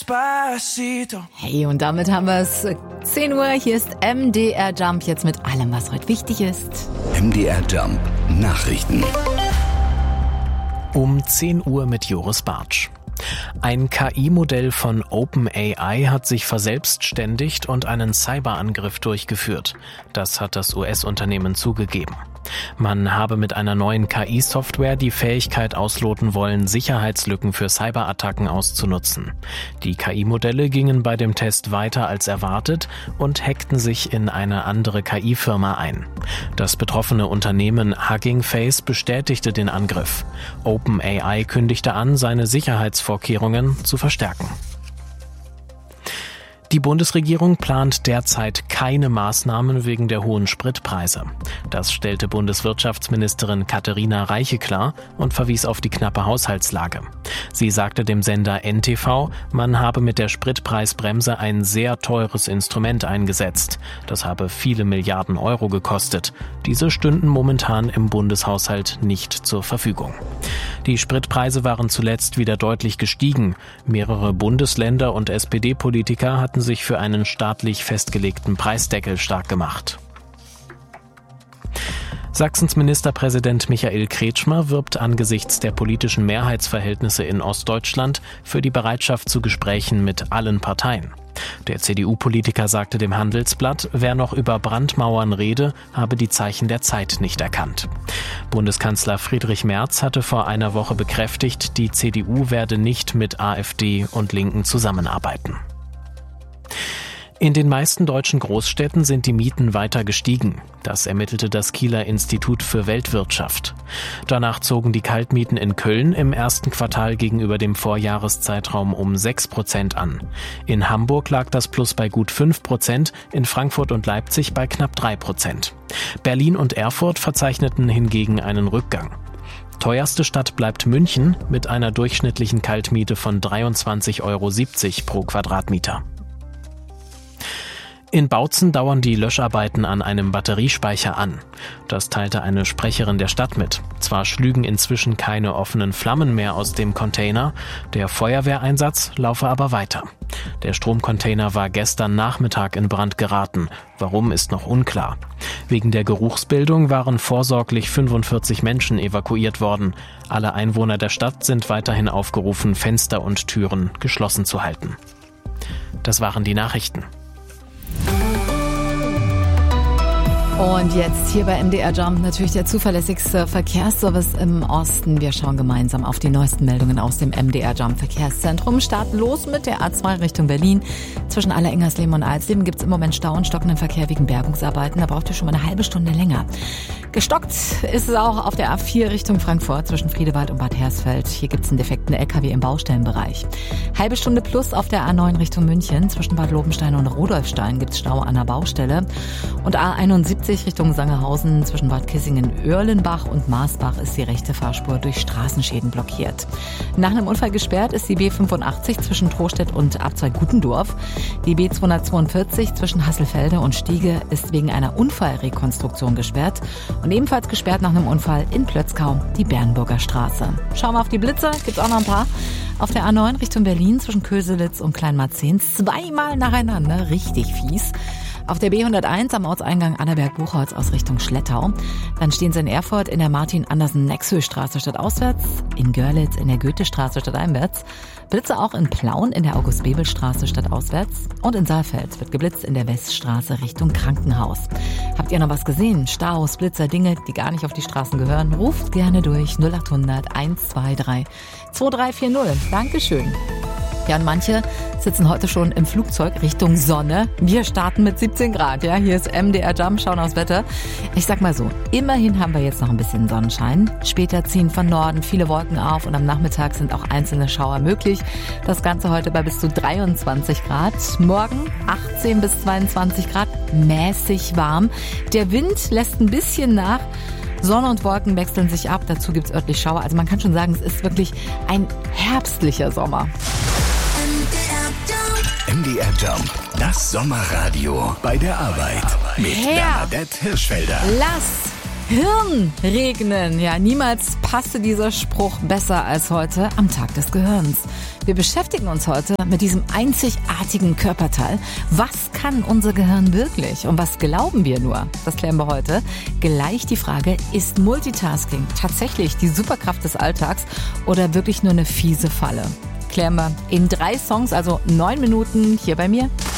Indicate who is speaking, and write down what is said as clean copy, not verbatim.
Speaker 1: Despacito.
Speaker 2: Hey, und damit haben wir es. 10 Uhr, hier ist MDR Jump, jetzt mit allem, was heute wichtig ist.
Speaker 3: MDR Jump Nachrichten.
Speaker 4: Um 10 Uhr mit Joris Bartsch. Ein KI-Modell von OpenAI hat sich verselbstständigt und einen Cyberangriff durchgeführt. Das hat das US-Unternehmen zugegeben. Man habe mit einer neuen KI-Software die Fähigkeit ausloten wollen, Sicherheitslücken für Cyberattacken auszunutzen. Die KI-Modelle gingen bei dem Test weiter als erwartet und hackten sich in eine andere KI-Firma ein. Das betroffene Unternehmen Hugging Face bestätigte den Angriff. OpenAI kündigte an, seine Sicherheitsvorkehrungen zu verstärken. Die Bundesregierung plant derzeit keine Maßnahmen wegen der hohen Spritpreise. Das stellte Bundeswirtschaftsministerin Katharina Reiche klar und verwies auf die knappe Haushaltslage. Sie sagte dem Sender NTV, man habe mit der Spritpreisbremse ein sehr teures Instrument eingesetzt. Das habe viele Milliarden Euro gekostet. Diese stünden momentan im Bundeshaushalt nicht zur Verfügung. Die Spritpreise waren zuletzt wieder deutlich gestiegen. Mehrere Bundesländer und SPD-Politiker hatten sich für einen staatlich festgelegten Preisdeckel stark gemacht. Sachsens Ministerpräsident Michael Kretschmer wirbt angesichts der politischen Mehrheitsverhältnisse in Ostdeutschland für die Bereitschaft zu Gesprächen mit allen Parteien. Der CDU-Politiker sagte dem Handelsblatt, wer noch über Brandmauern rede, habe die Zeichen der Zeit nicht erkannt. Bundeskanzler Friedrich Merz hatte vor einer Woche bekräftigt, die CDU werde nicht mit AfD und Linken zusammenarbeiten. In den meisten deutschen Großstädten sind die Mieten weiter gestiegen. Das ermittelte das Kieler Institut für Weltwirtschaft. Danach zogen die Kaltmieten in Köln im ersten Quartal gegenüber dem Vorjahreszeitraum um 6% an. In Hamburg lag das Plus bei gut 5%, in Frankfurt und Leipzig bei knapp 3%. Berlin und Erfurt verzeichneten hingegen einen Rückgang. Teuerste Stadt bleibt München mit einer durchschnittlichen Kaltmiete von 23,70 € pro Quadratmeter. In Bautzen dauern die Löscharbeiten an einem Batteriespeicher an. Das teilte eine Sprecherin der Stadt mit. Zwar schlügen inzwischen keine offenen Flammen mehr aus dem Container, der Feuerwehreinsatz laufe aber weiter. Der Stromcontainer war gestern Nachmittag in Brand geraten. Warum, ist noch unklar. Wegen der Geruchsbildung waren vorsorglich 45 Menschen evakuiert worden. Alle Einwohner der Stadt sind weiterhin aufgerufen, Fenster und Türen geschlossen zu halten. Das waren die Nachrichten.
Speaker 2: Und jetzt hier bei MDR Jump natürlich der zuverlässigste Verkehrsservice im Osten. Wir schauen gemeinsam auf die neuesten Meldungen aus dem MDR Jump Verkehrszentrum. Starten los mit der A2 Richtung Berlin. Zwischen Aller-Ingersleben und Alsleben gibt es im Moment Stau und stockenden Verkehr wegen Bergungsarbeiten. Da braucht ihr schon mal eine halbe Stunde länger. Gestockt ist es auch auf der A4 Richtung Frankfurt zwischen Friedewald und Bad Hersfeld. Hier gibt es einen defekten LKW im Baustellenbereich. Halbe Stunde plus auf der A9 Richtung München. Zwischen Bad Lobenstein und Rudolfstein gibt es Stau an der Baustelle. Und A71 Richtung Sangerhausen zwischen Bad Kissingen-Oerlenbach und Marsbach ist die rechte Fahrspur durch Straßenschäden blockiert. Nach einem Unfall gesperrt ist die B85 zwischen Trostedt und Abzweig Gutendorf. Die B242 zwischen Hasselfelde und Stiege ist wegen einer Unfallrekonstruktion gesperrt. Und ebenfalls gesperrt nach einem Unfall in Plötzkau die Bernburger Straße. Schauen wir auf die Blitze, gibt's auch noch ein paar. Auf der A9 Richtung Berlin zwischen Köselitz und Kleinmarzahn zweimal nacheinander, richtig fies. Auf der B101 am Ortseingang Annaberg-Buchholz aus Richtung Schlettau. Dann stehen sie in Erfurt in der Martin-Andersen-Nexö-Straße stadtauswärts, in Görlitz in der Goethestraße stadteinwärts, Blitze auch in Plauen in der August-Bebel-Straße stadtauswärts und in Saalfeld wird geblitzt in der Weststraße Richtung Krankenhaus. Habt ihr noch was gesehen? Staus, Blitzer, Dinge, die gar nicht auf die Straßen gehören? Ruft gerne durch 0800 123 2340. Dankeschön. Ja, und manche sitzen heute schon im Flugzeug Richtung Sonne. Wir starten mit 17 Grad. Ja, hier ist MDR Jump, schauen aufs Wetter. Ich sag mal so, immerhin haben wir jetzt noch ein bisschen Sonnenschein. Später ziehen von Norden viele Wolken auf und am Nachmittag sind auch einzelne Schauer möglich. Das Ganze heute bei bis zu 23 Grad. Morgen 18 bis 22 Grad, mäßig warm. Der Wind lässt ein bisschen nach. Sonne und Wolken wechseln sich ab. Dazu gibt's örtlich Schauer. Also man kann schon sagen, es ist wirklich ein herbstlicher Sommer.
Speaker 3: MDR Jump, das Sommerradio bei der Arbeit mit Bernadette Hirschfelder.
Speaker 2: Lass Hirn regnen. Ja, niemals passte dieser Spruch besser als heute am Tag des Gehirns. Wir beschäftigen uns heute mit diesem einzigartigen Körperteil. Was kann unser Gehirn wirklich und was glauben wir nur? Das klären wir heute. Gleich die Frage, ist Multitasking tatsächlich die Superkraft des Alltags oder wirklich nur eine fiese Falle? Klären wir in 3 Songs, also 9 Minuten hier bei mir.